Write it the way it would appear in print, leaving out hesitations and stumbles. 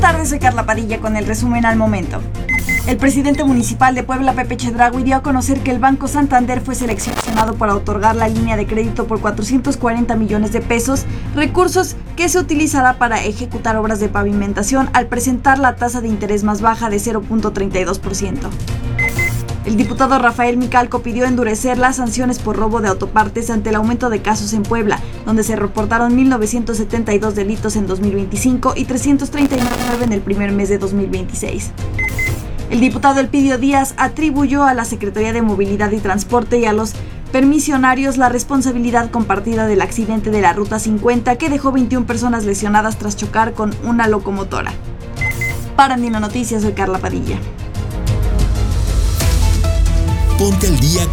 tardes, soy Carla Padilla con el resumen al momento. El presidente municipal de Puebla, Pepe Chedraui, dio a conocer que el Banco Santander fue seleccionado para otorgar la línea de crédito por 440 millones de pesos, recursos que se utilizará para ejecutar obras de pavimentación al presentar la tasa de interés más baja de 0.32%. El diputado Rafael Micalco pidió endurecer las sanciones por robo de autopartes ante el aumento de casos en Puebla, donde se reportaron 1.972 delitos en 2025 y 339 en el primer mes de 2026. El diputado Elpidio Díaz atribuyó a la Secretaría de Movilidad y Transporte y a los permisionarios la responsabilidad compartida del accidente de la Ruta 50 que dejó 21 personas lesionadas tras chocar con una locomotora. Para Andino Noticias, soy Carla Padilla. Ponte al día